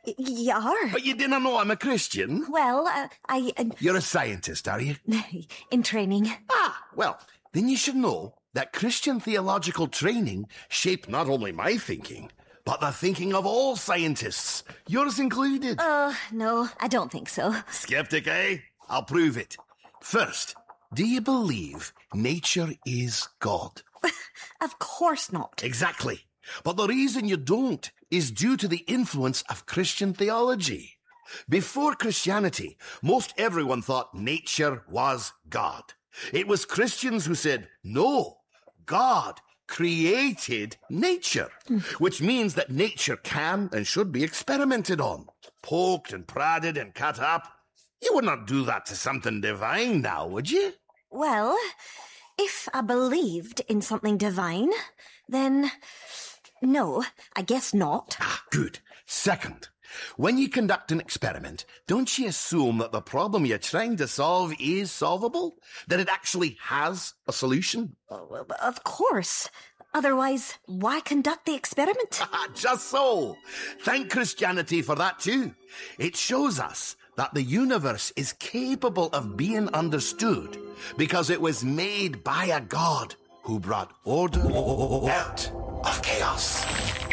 You are? But you didn't know I'm a Christian? Well, You're a scientist, are you? in training. Well, then you should know that Christian theological training shaped not only my thinking, but the thinking of all scientists, yours included. No, I don't think so. Skeptic, eh? I'll prove it. First, do you believe nature is God? Of course not. Exactly. But the reason you don't is due to the influence of Christian theology. Before Christianity, most everyone thought nature was God. It was Christians who said, no, God created nature, which means that nature can and should be experimented on, poked and prodded and cut up. You would not do that to something divine now, would you? Well, if I believed in something divine, then no, I guess not. Good. Second, when you conduct an experiment, don't you assume that the problem you're trying to solve is solvable? That it actually has a solution? Of course. Otherwise, why conduct the experiment? Just so. Thank Christianity for that too. It shows us that the universe is capable of being understood because it was made by a God who brought order out of chaos.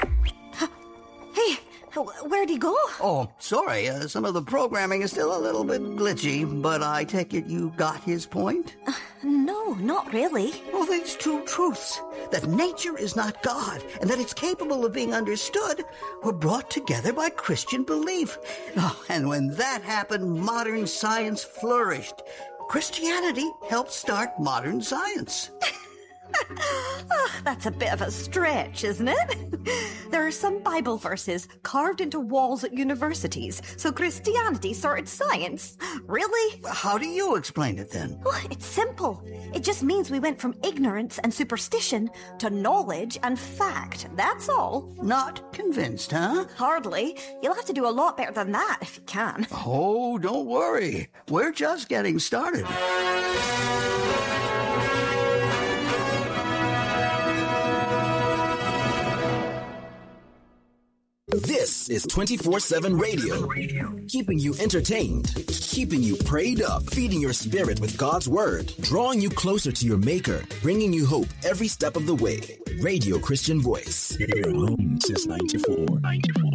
Hey, where'd he go? Oh, sorry. Some of the programming is still a little bit glitchy, but I take it you got his point? No, not really. Well, these two truths, that nature is not God and that it's capable of being understood, were brought together by Christian belief. Oh, and when that happened, modern science flourished. Christianity helped start modern science. That's a bit of a stretch, isn't it? There are some Bible verses carved into walls at universities, so Christianity started science. Really? How do you explain it then? Oh, it's simple. It just means we went from ignorance and superstition to knowledge and fact. That's all. Not convinced, huh? Hardly. You'll have to do a lot better than that if you can. Oh, don't worry. We're just getting started. This is 24/7 radio, keeping you entertained, keeping you prayed up, feeding your spirit with God's word, drawing you closer to your maker, bringing you hope every step of the way. Radio Christian Voice. Here at home since 94.